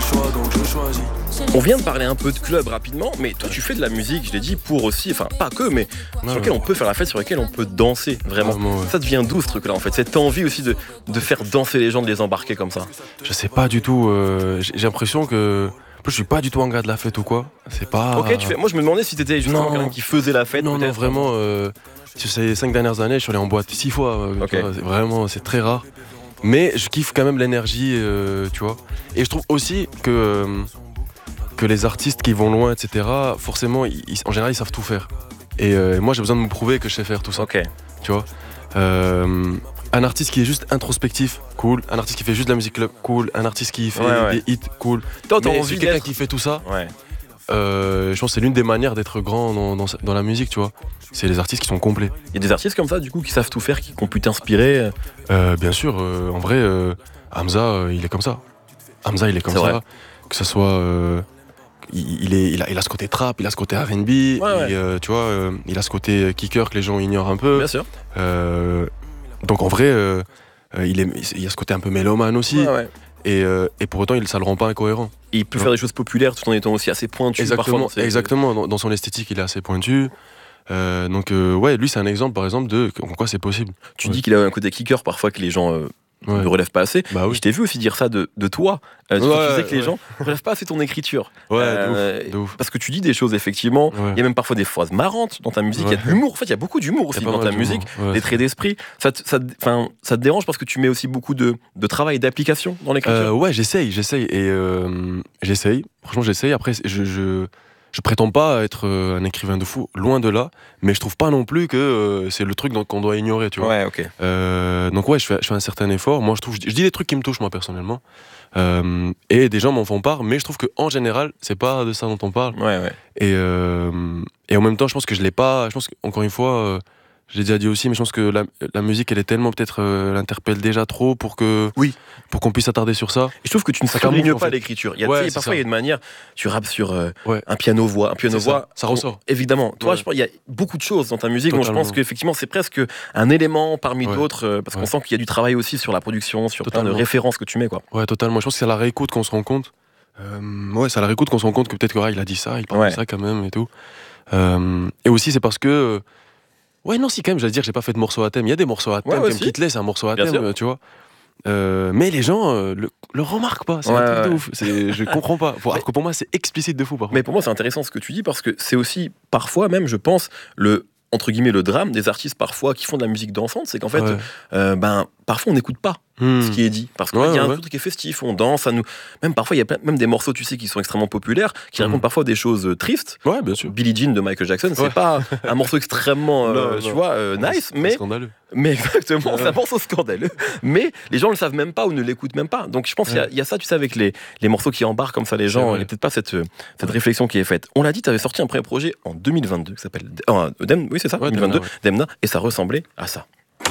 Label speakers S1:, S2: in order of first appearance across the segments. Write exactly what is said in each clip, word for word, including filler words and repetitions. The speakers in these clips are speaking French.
S1: choix, donc je choisis.
S2: On vient de parler un peu de club rapidement, mais toi tu fais de la musique, je l'ai dit, pour aussi, enfin pas que, mais
S3: Ouais,
S2: sur lequel
S3: ouais.
S2: on peut faire la fête, sur lequel on peut danser, vraiment.
S3: Vraiment, ouais.
S2: Ça devient d'où ce truc-là en fait, cette envie aussi de, de faire danser les gens, de les embarquer comme ça.
S3: Je sais pas du tout. euh, j'ai j'ai l'impression que. En plus, je suis pas du tout un gars de la fête ou quoi. C'est pas.
S2: Ok, tu fais. Moi je me demandais si t'étais justement
S3: Non.
S2: quelqu'un qui faisait la fête.
S3: Non, non,
S2: peut-être.
S3: vraiment. Euh, sur ces cinq dernières années, je suis allé en boîte six fois. euh,
S2: Ok.
S3: tu vois, c'est vraiment, c'est très rare. Mais je kiffe quand même l'énergie, euh, tu vois. Et je trouve aussi que. euh, que les artistes qui vont loin, et cetera, forcément, ils- ils- en général, ils savent tout faire. Et euh, moi, j'ai besoin de me prouver que je sais faire tout ça,
S2: Ok.
S3: tu vois. Euh, un artiste qui est juste introspectif, cool. Un artiste qui fait juste de la musique club, cool. Un artiste qui fait
S2: Ouais, ouais.
S3: des hits, cool.
S2: Toi t'as
S3: Mais
S2: envie
S3: c'est quelqu'un
S2: d'être.
S3: qui fait tout ça.
S2: Ouais.
S3: Euh, je pense que c'est l'une des manières d'être grand dans, dans, dans la musique, tu vois. C'est les artistes qui sont complets.
S2: Il y a des artistes comme ça du coup qui savent tout faire, qui, qui ont pu t'inspirer.
S3: Euh, bien sûr, euh, en vrai, euh, Hamza, euh, il est comme ça. Hamza, il est comme
S2: C'est
S3: ça.
S2: vrai.
S3: Que ce soit. euh, il, il est, il, a, il a ce côté trap, il a ce côté R and B.
S2: Ouais, ouais.
S3: Et, euh, tu vois, euh, il a ce côté kicker que les gens ignorent un peu.
S2: Bien sûr.
S3: Euh, donc en vrai, euh, euh, il, est, il y a ce côté un peu mélomane aussi.
S2: Ouais, ouais.
S3: Et, euh, et pour autant, il, ça le rend pas incohérent.
S2: Et il peut
S3: Ouais.
S2: faire des choses populaires tout en étant aussi assez pointu. parfois
S3: Exactement,
S2: dans ses-
S3: exactement. Dans, dans son esthétique, il est assez pointu. Euh, donc euh, ouais, lui, c'est un exemple, par exemple, de en quoi c'est possible.
S2: Tu
S3: Ouais.
S2: dis qu'il a un côté kicker parfois que les gens euh,
S3: Ouais.
S2: ne relèvent pas assez.
S3: Bah
S2: Et
S3: oui.
S2: je t'ai vu aussi dire ça de, de toi. Euh, tu-
S3: Ouais,
S2: tu sais que les
S3: ouais.
S2: gens ne relèvent pas assez ton écriture.
S3: Ouais,
S2: Euh,
S3: de ouf, de ouf.
S2: Parce que tu dis des choses, effectivement.
S3: Ouais.
S2: Il y a même parfois des phrases marrantes dans ta musique. Il y a de
S3: Ouais.
S2: l'humour. En fait, il y a beaucoup d'humour
S3: Il y
S2: aussi
S3: a pas
S2: dans
S3: mal
S2: ta
S3: d'humour,
S2: musique.
S3: ouais.
S2: Des traits d'esprit. Ça, te- ça, te- enfin, ça te dérange parce que tu mets aussi beaucoup de, de travail et d'application dans l'écriture.
S3: Euh, ouais, j'essaye, j'essaye. Et euh, j'essaye. Franchement, j'essaye. Après, je, je, je prétends pas être euh, un écrivain de fou, loin de là. Mais je trouve pas non plus que euh, c'est le truc donc, qu'on doit ignorer, tu vois.
S2: Ouais, ok.
S3: Euh, donc ouais, je fais, je fais un certain effort. Moi, je trouve, je dis, je dis des trucs qui me touchent moi personnellement. Euh, et des gens m'en font part. Mais je trouve que en général, c'est pas de ça dont on parle.
S2: Ouais, ouais.
S3: Et, euh, et en même temps, je pense que je l'ai pas. Je pense qu'encore une fois, euh, je l'ai déjà dit aussi, mais je pense que la, la musique, elle est tellement peut-être, euh, elle interpelle déjà trop pour que,
S2: Oui.
S3: pour qu'on puisse s'attarder sur ça.
S2: Et je trouve que tu ne
S3: Ça
S2: surlignes
S3: camoufle, en
S2: pas
S3: fait.
S2: l'écriture. Il y a,
S3: Ouais,
S2: tu sais,
S3: c'est
S2: parfois,
S3: ça.
S2: il y a une manière, tu rappes sur euh,
S3: Ouais.
S2: un piano-voix. Un piano-voix,
S3: C'est ça, ça
S2: on-
S3: ressort.
S2: évidemment. Toi,
S3: Ouais.
S2: je pense qu'il y a beaucoup de choses dans ta musique. Donc, je
S3: Totalement.
S2: pense qu'effectivement, c'est presque un élément parmi
S3: Ouais.
S2: d'autres. euh, parce qu'on
S3: Ouais.
S2: sent qu'il y a du travail aussi sur la production, sur plein de
S3: Totalement.
S2: références que tu mets, quoi.
S3: Ouais, totalement. Je pense que c'est à la réécoute qu'on se rend compte. Euh, ouais, c'est à la réécoute qu'on se rend compte que peut-être que ah, il a dit ça, il parle
S2: Ouais.
S3: de ça quand même et tout. Euh, et aussi, c'est parce que. euh, Ouais, non, si, quand même, j'allais dire, j'ai pas fait de morceaux à thème. Il y a des morceaux à thème,
S2: Ouais,
S3: comme
S2: aussi.
S3: Kitley, c'est un morceau à
S2: Bien
S3: thème,
S2: sûr.
S3: euh, tu vois. Euh, mais les gens euh, le, le remarquent pas, c'est
S2: Ouais,
S3: un truc de
S2: ouais.
S3: ouf. C'est- Je comprends pas. Pour, alors que pour moi, c'est explicite de fou, par contre.
S2: Mais pour moi, c'est intéressant ce que tu dis parce que c'est aussi parfois même, je pense, le entre guillemets le drame des artistes parfois qui font de la musique dansante, c'est qu'en fait,
S3: Ouais.
S2: euh, ben parfois on n'écoute pas
S3: Hmm.
S2: ce qui est dit parce qu'il
S3: Ouais,
S2: y a un
S3: ouais.
S2: truc qui est festif, on danse, ça nous même parfois il y a plein- même des morceaux tu sais qui sont extrêmement populaires qui
S3: Mhm.
S2: racontent parfois des choses euh, tristes.
S3: Ouais, bien sûr.
S2: Billie Jean de Michael Jackson, c'est
S3: Ouais.
S2: pas un morceau extrêmement euh,
S3: Non,
S2: tu
S3: non.
S2: vois euh, nice,
S3: C'est
S2: mais
S3: scandaleux.
S2: mais exactement, c'est un
S3: Ouais.
S2: morceau scandaleux. Mais les gens le savent même pas ou ne l'écoutent même pas. Donc je pense qu'il y a-
S3: Ouais.
S2: il y, a ça, tu sais, avec les, les morceaux qui embarquent comme ça les gens,
S3: vrai.
S2: il n'y a peut-être pas cette, euh, cette réflexion qui est faite. On l'a dit, tu avais sorti un premier projet en deux mille vingt-deux qui s'appelle euh, Dem- oui c'est ça,
S3: Ouais,
S2: deux mille vingt-deux,
S3: Demna,
S2: Demna, et ça ressemblait à ça.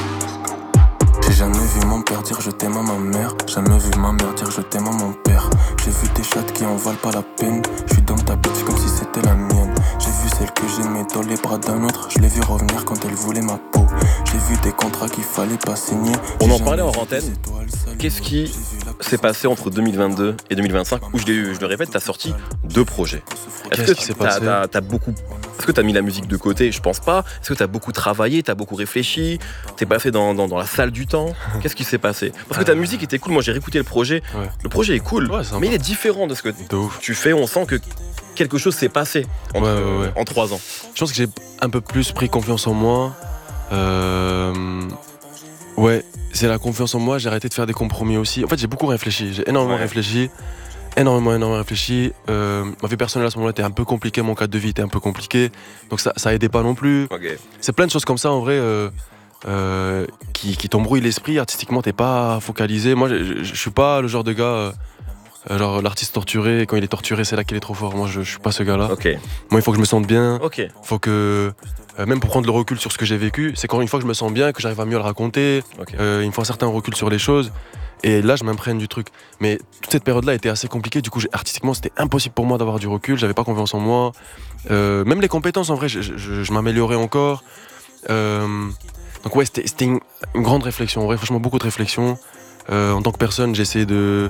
S1: J'ai jamais vu mon père dire je t'aime à ma mère. Jamais vu ma mère dire je t'aime à mon père. J'ai vu des chattes qui en valent pas la peine. Je suis dans ta bitch comme si c'était la mienne. J'ai vu celle que j'aimais dans les bras d'un autre. Je l'ai vu revenir quand elle voulait ma peau. J'ai vu des contrats qu'il fallait pas signer.
S2: On
S1: J'ai
S2: en parlait
S1: jamais
S2: en
S1: vu
S2: antenne.
S1: des étoiles s'allumer.
S2: Qu'est-ce qui
S1: J'ai vu la
S2: s'est passé entre deux mille vingt-deux et deux mille vingt-cinq où je, l'ai- je le répète, tu as sorti deux projets. Est-ce
S3: Qu'est-ce
S2: que
S3: qui s'est
S2: t'as-
S3: passé
S2: t'as- t'as beaucoup Est-ce que tu as mis la musique de côté? Je pense pas. Est-ce que tu as beaucoup travaillé, tu as beaucoup réfléchi, t'es passé dans, dans, dans la salle du temps? Qu'est-ce qui s'est passé? Parce que ta musique était cool, moi j'ai réécouté le projet.
S3: Ouais.
S2: Le projet est cool,
S3: Ouais, c'est sympa.
S2: mais il est différent de ce que
S3: De ouf.
S2: tu fais. On sent que quelque chose s'est passé entre-
S3: Ouais, ouais, ouais.
S2: en trois ans.
S3: Je pense que j'ai un peu plus pris confiance en moi. Euh, Ouais, c'est la confiance en moi. J'ai arrêté de faire des compromis aussi. En fait, j'ai beaucoup réfléchi. J'ai énormément
S2: Ouais.
S3: réfléchi. Énormément, énormément réfléchi. Euh, ma vie personnelle à ce moment-là était un peu compliquée. Mon cadre de vie était un peu compliqué. Donc ça, ça aidait pas non plus.
S2: Ok.
S3: C'est plein de choses comme ça en vrai euh, euh, qui, qui t'embrouillent l'esprit. Artistiquement, t'es pas focalisé. Moi, je, je, je suis pas le genre de gars. euh, genre l'artiste torturé, quand il est torturé, c'est là qu'il est trop fort. Moi, je, je suis pas ce gars-là.
S2: Ok.
S3: Moi, il faut que je me sente bien.
S2: Ok.
S3: Faut que, euh, même pour prendre le recul sur ce que j'ai vécu, c'est quand une fois que je me sens bien, que j'arrive à mieux le raconter.
S2: Ok.
S3: Euh, il me faut un certain recul sur les choses. Et là, je m'imprègne du truc. Mais toute cette période-là était assez compliquée. Du coup, j'ai- artistiquement, c'était impossible pour moi d'avoir du recul. J'avais pas confiance en moi. Euh, même les compétences, en vrai, je, je- je m'améliorais encore. Euh, donc ouais, c'était c'était une, une grande réflexion. En vrai, franchement, beaucoup de réflexion. Euh, en tant que personne, j'ai essayé de,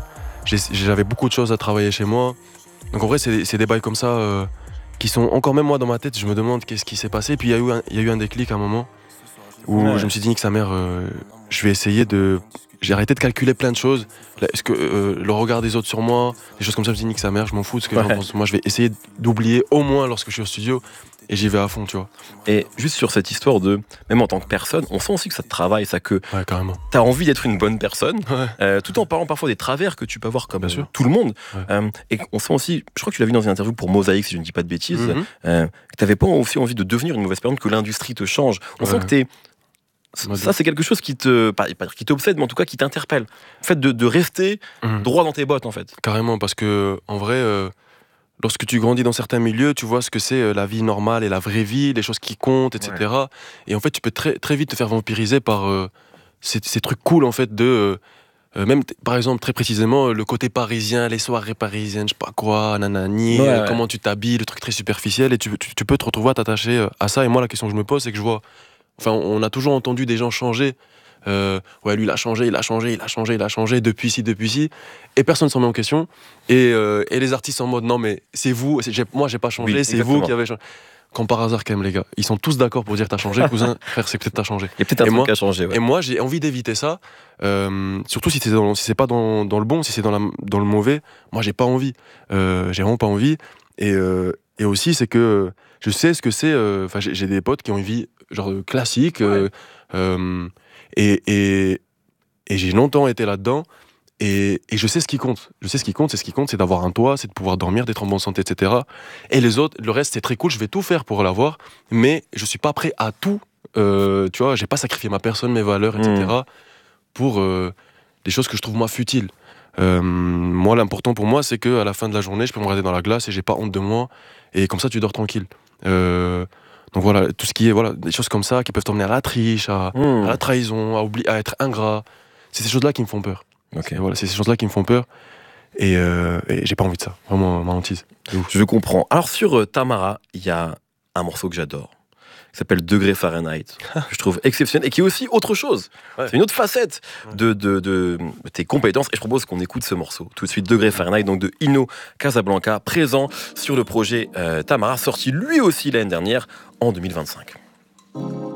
S3: j'ai- j'avais beaucoup de choses à travailler chez moi. Donc en vrai, c'est, c'est des bails comme ça euh, qui sont encore même moi dans ma tête. Je me demande qu'est-ce qui s'est passé. Puis il y, a eu un- il y a eu un déclic à un moment où
S2: Ouais.
S3: je me suis dit, nique sa mère, euh, je vais essayer de. J'ai arrêté de calculer plein de choses. Là, est-ce que euh, le regard des autres sur moi, des choses comme ça, je me suis dit, nique sa mère, je m'en fous de ce que les gens
S2: Ouais.
S3: pensent. Moi, je vais essayer d'oublier au moins lorsque je suis au studio et j'y vais à fond, tu vois.
S2: Et juste sur cette histoire de, même en tant que personne, on sent aussi que ça te travaille, ça que
S3: Ouais, carrément.
S2: t'as envie d'être une bonne personne,
S3: Ouais.
S2: euh, tout en parlant parfois des travers que tu peux avoir comme
S3: Bien
S2: euh,
S3: sûr.
S2: tout le monde.
S3: Ouais.
S2: Euh, et on sent aussi, je crois que tu l'as vu dans une interview pour Mosaïque, si je ne dis pas de bêtises,
S3: Mhm.
S2: euh, que t'avais pas aussi envie de devenir une mauvaise personne, que l'industrie te change. On
S3: Ouais.
S2: sent que t'es.
S3: M'a
S2: Ça, c'est quelque chose qui te. Pas, pas dire qui t'obsède, mais en tout cas qui t'interpelle. Le fait de, de rester
S3: Mhm.
S2: droit dans tes bottes, en fait.
S3: Carrément, parce que en vrai, euh, lorsque tu grandis dans certains milieux, tu vois ce que c'est euh, la vie normale et la vraie vie, les choses qui comptent, et cetera. Et en fait, tu peux très, très vite te faire vampiriser par euh, ces, ces trucs cool, en fait, de. euh, euh, même, t- par exemple, très précisément, euh, le côté parisien, les soirées parisiennes, je sais pas quoi, nanani,
S2: Ouais,
S3: euh,
S2: ouais.
S3: comment tu t'habilles, le truc très superficiel, et tu, tu, tu peux te retrouver à t'attacher euh, à ça. Et moi, la question que je me pose, c'est que je vois. Enfin, on a toujours entendu des gens changer. Euh, ouais, lui, il a changé, il a changé, il a changé, il a changé, depuis ci, depuis ci. Et personne ne s'en met en question. Et, euh, et les artistes en mode, non, mais c'est vous, c'est- j'ai- moi, j'ai pas changé,
S2: Oui,
S3: c'est
S2: exactement.
S3: vous qui avez changé. Comme par hasard, quand même, les gars. Ils sont tous d'accord pour dire t'as changé, cousin. Frère, c'est peut-être t'as changé.
S2: Il y a peut-être un
S3: Et
S2: truc
S3: moi-
S2: qui a changé. Ouais.
S3: Et moi, j'ai envie d'éviter ça. Euh, surtout si c'est dans, si c'est pas dans, dans le bon, si c'est dans, la, dans le mauvais. Moi, j'ai pas envie. Euh, j'ai vraiment pas envie. Et, euh, et aussi, c'est que je sais ce que c'est. euh, Enfin, j'ai, j'ai des potes qui ont une vie genre euh, classique. euh, euh, et, et, et j'ai longtemps été là-dedans. Et, et je sais ce qui compte. Je sais ce qui compte. C'est ce qui compte, c'est d'avoir un toit, c'est de pouvoir dormir, d'être en bonne santé, et cetera. Et les autres, le reste, c'est très cool. Je vais tout faire pour l'avoir. Mais je suis pas prêt à tout. Euh, tu vois, j'ai pas sacrifié ma personne, mes valeurs, et cetera. Pour euh, des choses que je trouve moi futiles. Euh, moi, l'important pour moi, c'est que à la fin de la journée, je peux me regarder dans la glace et j'ai pas honte de moi. Et comme ça, tu dors tranquille. Euh, donc voilà, tout ce qui est voilà, des choses comme ça qui peuvent t'emmener à la triche, à,
S2: Mmh.
S3: à la trahison, à, oublier, à être ingrat. C'est ces choses-là qui me font peur.
S2: Ok.
S3: Et voilà, c'est ces choses-là qui me font peur. Et, euh, et j'ai pas envie de ça. Vraiment, ma hantise. De ouf.
S2: Je comprends. Alors sur euh, Tamara, il y a un morceau que j'adore, qui s'appelle Degré Fahrenheit, que je trouve exceptionnel et qui est aussi autre chose.
S3: Ouais.
S2: C'est une autre facette
S3: Ouais.
S2: de, de, de tes compétences. Et je propose qu'on écoute ce morceau tout de suite. Degré Fahrenheit, donc de Ino Casablanca, présent sur le projet euh, Tamara, sorti lui aussi l'année dernière, en deux mille vingt-cinq.